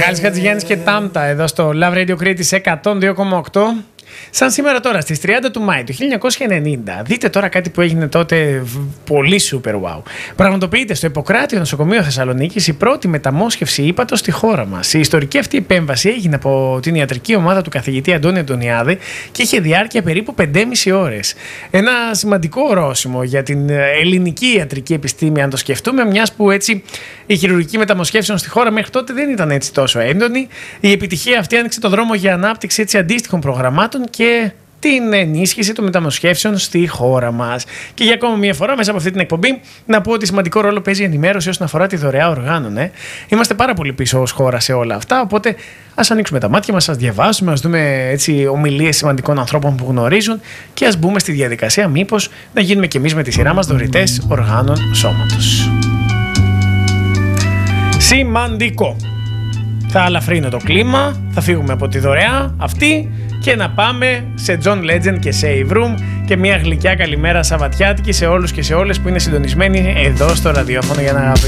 Μιχάλης Χατζηγιάννης και Τάμτα εδώ στο Love Radio Κρήτης 102,8. Σαν σήμερα τώρα στις 30 του Μάη του 1990, δείτε τώρα κάτι που έγινε τότε πολύ super wow. Πραγματοποιείται στο Ιπποκράτιο Νοσοκομείο Θεσσαλονίκης η πρώτη μεταμόσχευση ύπατος στη χώρα μας. Η ιστορική αυτή επέμβαση έγινε από την ιατρική ομάδα του καθηγητή Αντώνη Αντωνιάδη και είχε διάρκεια περίπου 5,5 ώρες. Ένα σημαντικό ορόσημο για την ελληνική ιατρική επιστήμη, αν το σκεφτούμε, μιας που έτσι η χειρουργική μεταμοσχεύσεων στη χώρα μέχρι τότε δεν ήταν έτσι τόσο έντονη. Η επιτυχία αυτή άνοιξε το δρόμο για ανάπτυξη έτσι αντίστοιχων προγραμμάτων και την ενίσχυση των μεταμοσχεύσεων στη χώρα μας. Και για ακόμα μια φορά, μέσα από αυτή την εκπομπή, να πω ότι σημαντικό ρόλο παίζει η ενημέρωση όσον αφορά τη δωρεά οργάνων. Είμαστε πάρα πολύ πίσω ως χώρα σε όλα αυτά. Οπότε ας ανοίξουμε τα μάτια μας, ας διαβάσουμε, ας δούμε έτσι ομιλίες σημαντικών ανθρώπων που γνωρίζουν και ας μπούμε στη διαδικασία, μήπως να γίνουμε κι εμείς με τη σειρά μας δωρητές οργάνων σώματος. Σημαντικό. Θα αλαφρύνω το κλίμα, θα φύγουμε από τη δωρεά αυτή και να πάμε σε John Legend και Save Room και μια γλυκιά καλημέρα σαββατιάτικη σε όλους και σε όλες που είναι συντονισμένοι εδώ στο ραδιόφωνο για να